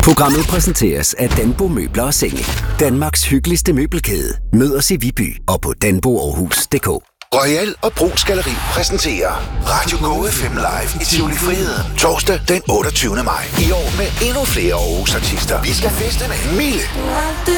Programmet præsenteres af Danbo Møbler og Senge. Danmarks hyggeligste møbelkæde. Mød os i Viby og på danboaarhus.dk. Royal og Brugs Galleri præsenterer Radio Go FM Live i Tivoli Friheden. Torsdag den 28. maj. I år med endnu flere Aarhus artister. Vi skal feste med Mille,